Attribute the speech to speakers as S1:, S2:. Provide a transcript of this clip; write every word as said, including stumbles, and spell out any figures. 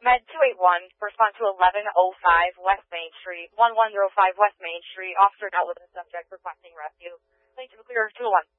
S1: Med two eight one, respond to eleven oh five West Main Street, one one zero five West Main Street. Officer dealt with the subject requesting rescue. Please to clear two oh one.